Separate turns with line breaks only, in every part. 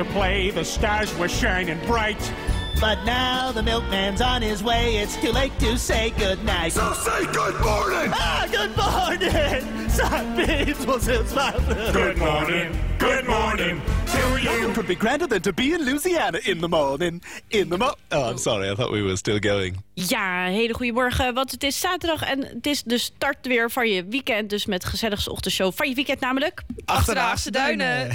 Play, the stars were shining bright.
But now the milkman's on his way. It's too late to say goodnight.
So say good morning.
Good morning. Sunbeams will soon smile.
Good morning to you.
It could be grander than to be in Louisiana in the morning. Oh, I'm sorry. I thought we were still going.
Ja, hele goede morgen, want het is zaterdag en het is de start weer van je weekend. Dus met gezelligste ochtendshow van je weekend namelijk...
Achterdaagse Duinen.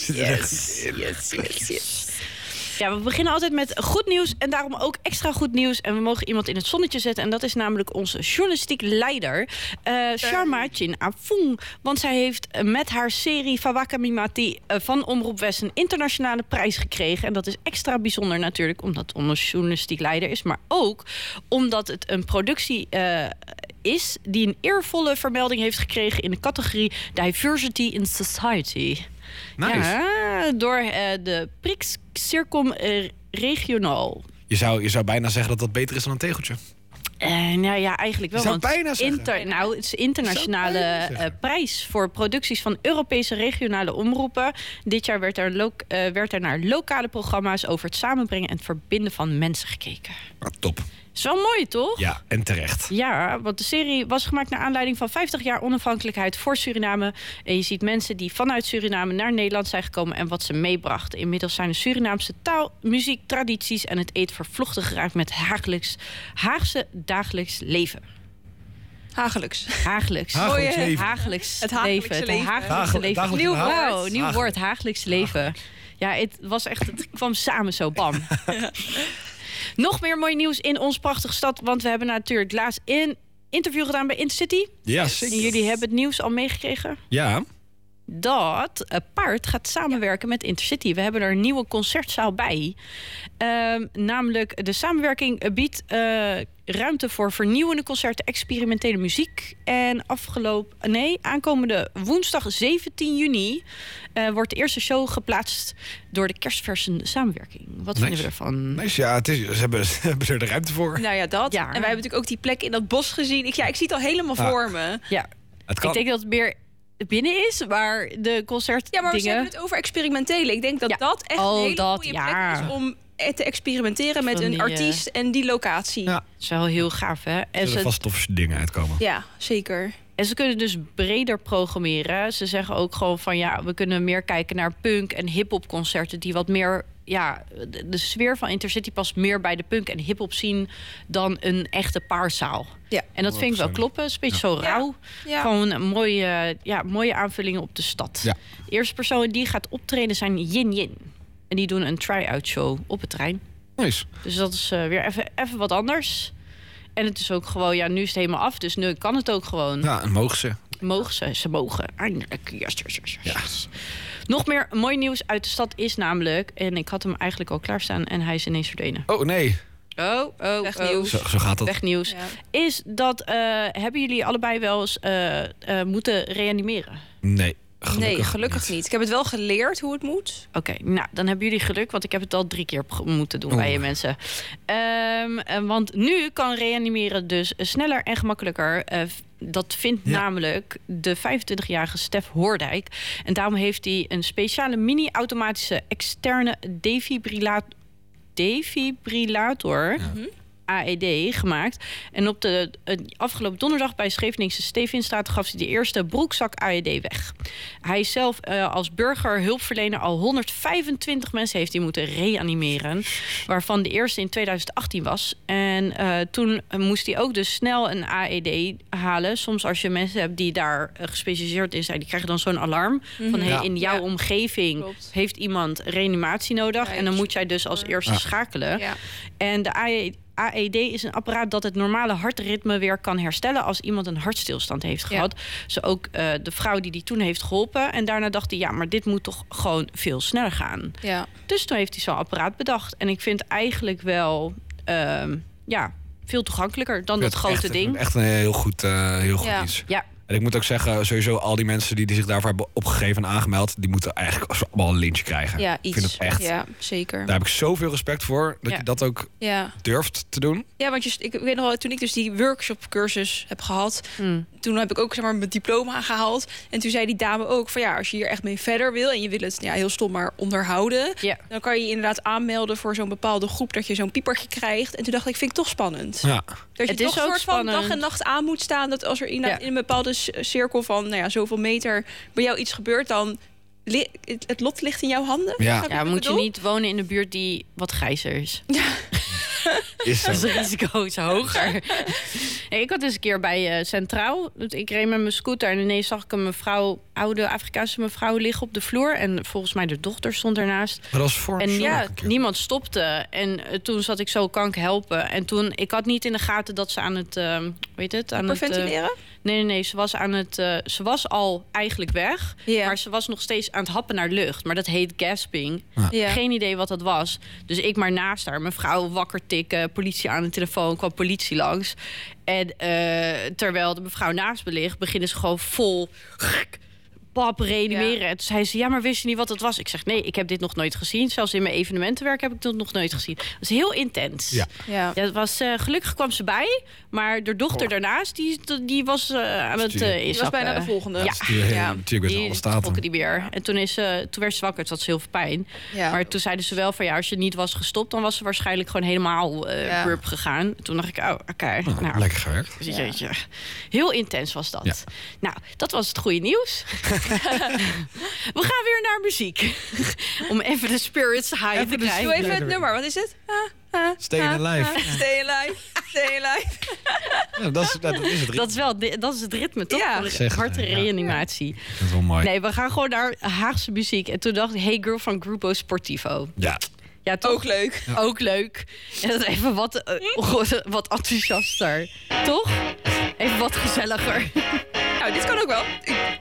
Yes. Ja, we beginnen altijd met goed nieuws en daarom ook extra goed nieuws. En we mogen iemand in het zonnetje zetten. En dat is namelijk onze journalistiek leider, Sharma Chin Afung. Want zij heeft met haar serie Fawaka Mimati van Omroep West een internationale prijs gekregen. En dat is extra bijzonder natuurlijk, omdat het onze journalistiek leider is. Maar ook omdat het een productie is die een eervolle vermelding heeft gekregen in de categorie Diversity in Society.
Nice.
Ja, door de Prix Circum Regional.
Je zou bijna zeggen dat dat beter is dan een tegeltje.
Nou ja, eigenlijk wel.
Je zou bijna zeggen.
Het is een internationale prijs voor producties van Europese regionale omroepen. Dit jaar werd er naar lokale programma's over het samenbrengen en het verbinden van mensen gekeken.
Top.
Is wel mooi, toch?
Ja, en terecht.
Ja, want de serie was gemaakt naar aanleiding van 50 jaar onafhankelijkheid voor Suriname. En je ziet mensen die vanuit Suriname naar Nederland zijn gekomen en wat ze meebrachten. Inmiddels zijn de Surinaamse taal, muziek, tradities en het eten vervlochten geraakt met Haagse dagelijks leven.
Hagelijks.
Hagelijks
leven.
Het
Hagelijkse leven.
Hagelijkse leven. Nieuw woord,
Hagelijks.
hagelijks leven. Ja, het kwam samen zo, bam. Nog meer mooi nieuws in ons prachtige stad. Want we hebben natuurlijk laatst een interview gedaan bij Intercity.
Ja,
En
zeker.
jullie hebben het nieuws al meegekregen.
Ja.
Dat Paard gaat samenwerken met Intercity. We hebben er een nieuwe concertzaal bij. Namelijk de samenwerking biedt ruimte voor vernieuwende concerten, experimentele muziek. En aankomende woensdag 17 juni wordt de eerste show geplaatst door de kerstverse samenwerking. Wat vinden we ervan?
Nice, ja, ze hebben er de ruimte voor.
Nou ja, dat.
Ja.
En wij hebben natuurlijk ook die plek in dat bos gezien. Ik zie het al helemaal voor me.
Ja,
Het kan.
ik denk dat het meer binnen is, waar de concert
Ja, maar we
dingen...
hebben het over experimentele. Ik denk dat
Ja.
dat echt een hele goede plek is om te experimenteren met
Van
een
die,
artiest en die locatie.
Ja.
Ja,
Dat is wel heel gaaf, hè? En
Er zullen vast toffe dingen uitkomen.
zeker.
En ze kunnen dus breder programmeren. Ze zeggen ook gewoon van ja, we kunnen meer kijken naar punk en hip-hop concerten die wat meer, ja, de sfeer van Intercity past meer bij de punk en hip-hop zien dan een echte paarzaal.
Ja.
En dat vind ik wel kloppen. Het is een beetje zo rauw.
Ja.
Gewoon een mooie aanvullingen op de stad.
Ja.
De eerste persoon die gaat optreden zijn Yin Yin. En die doen een try-out show op het terrein.
Nice.
Dus dat is weer even wat anders. En het is ook gewoon, ja, nu is het helemaal af. Dus nu kan het ook gewoon.
Ja, en mogen ze.
Mogen ze mogen. Eindelijk. Yes. Nog meer mooi nieuws uit de stad is namelijk... en ik had hem eigenlijk al klaarstaan en hij is ineens verdwenen.
Oh, nee.
Wegnieuws.
Zo gaat dat.
Wegnieuws.
Ja.
Is dat, hebben jullie allebei wel eens moeten reanimeren?
Nee.
Nee, gelukkig niet. Ik heb het wel geleerd hoe het moet.
Oké, nou, dan hebben jullie geluk, want ik heb het al 3 keer moeten doen bij je mensen. Want nu kan reanimeren dus sneller en gemakkelijker. Dat vindt namelijk de 25-jarige Stef Hoordijk. En daarom heeft hij een speciale mini-automatische externe defibrillator... AED gemaakt. En op de afgelopen donderdag bij Scheveningse Stevinstraat gaf hij de eerste broekzak AED weg. Hij is zelf als burgerhulpverlener al 125 mensen heeft hij moeten reanimeren. Waarvan de eerste in 2018 was. En toen moest hij ook dus snel een AED halen. Soms als je mensen hebt die daar gespecialiseerd in zijn, die krijgen dan zo'n alarm. Van in jouw omgeving heeft iemand reanimatie nodig. En dan moet jij dus als eerste schakelen. Ja. En de AED is een apparaat dat het normale hartritme weer kan herstellen als iemand een hartstilstand heeft gehad. Zo ook de vrouw die toen heeft geholpen. En daarna dacht hij, ja, maar dit moet toch gewoon veel sneller gaan. Ja. Dus toen heeft hij zo'n apparaat bedacht. En ik vind het eigenlijk wel veel toegankelijker dan dat grote ding.
Echt een heel goed iets.
Ja.
En ik moet ook zeggen, sowieso al die mensen die zich daarvoor hebben opgegeven en aangemeld, die moeten eigenlijk allemaal een lintje krijgen.
Ja,
Ik vind het echt.
Ja, zeker.
Daar heb ik zoveel respect voor dat je dat ook
Ja.
durft te doen.
Ja, want ik weet nog wel, toen ik dus die workshop-cursus heb gehad, toen heb ik ook zeg maar mijn diploma gehaald. En toen zei die dame ook van ja, als je hier echt mee verder wil en je wil het heel stom maar onderhouden, dan kan je je inderdaad aanmelden voor zo'n bepaalde groep dat je zo'n piepertje krijgt. En toen dacht ik, vind ik toch spannend.
Ja.
Dat je
Het
toch
is
een
ook
soort van
spannend.
dag en nacht aan moet staan. Dat als er in een bepaalde cirkel van zoveel meter bij jou iets gebeurt, dan het lot ligt in jouw handen.
Ja.
Snap je
Ja,
wat ik
moet je
bedoel?
niet wonen in een buurt die wat grijzer is.
Is zo.
Dat is het risico is hoger. Ja, ik had dus een keer bij Centraal. Ik reed met mijn scooter en ineens zag ik een oude Afrikaanse mevrouw liggen op de vloer. En volgens mij de dochter stond ernaast.
Maar dat was voor
En
een
niemand stopte. En toen zat ik zo, kan ik helpen? En toen, ik had niet in de gaten dat ze aan het,
Hyperventileren?
Nee, ze was al eigenlijk weg.
Ja.
Maar ze was nog steeds aan het happen naar lucht. Maar dat heet gasping.
Ja.
Geen idee wat dat was. Dus ik maar naast haar. Mijn vrouw wakker tikken, politie aan de telefoon, kwam politie langs. En terwijl de mevrouw naast me ligt, beginnen ze gewoon vol pap reanimeren.
Ja.
En toen zei ze, ja, maar wist je niet wat het was? Ik zeg, nee, ik heb dit nog nooit gezien. Zelfs in mijn evenementenwerk heb ik dat nog nooit gezien. Dat is heel intens.
Ja.
Ja.
Ja, het was, gelukkig kwam ze bij, maar de dochter daarnaast, die was aan het
Die was
inzakken.
bijna de volgende.
Ja.
Natuurlijk met alle
Die
staten.
trokken die weer. En toen werd ze wakker, toen had ze heel veel pijn.
Ja.
Maar toen zeiden ze wel van ja, als je niet was gestopt, dan was ze waarschijnlijk gewoon helemaal burp gegaan. Toen dacht ik, oké. Nou,
Lekker gewerkt.
jeetje. Heel intens was dat.
Ja.
Nou, dat was het goede nieuws. We gaan weer naar muziek. Om even de spirits high te
Doe
krijgen.
even het nummer, wat is het?
Stay alive.
Stay alive. Stay alive.
Ja, dat is het.
Dat is het ritme, toch?
Ja.
Van de
Zeg,
hartreanimatie.
Dat is wel mooi.
Nee, we gaan gewoon naar Haagse muziek. En toen dacht ik, Hey Girl van Grupo Sportivo.
Ja.
Ja, toch?
Ook leuk.
Ook leuk. En dat even wat enthousiaster. Toch? Even wat gezelliger.
Nou, dit kan ook wel.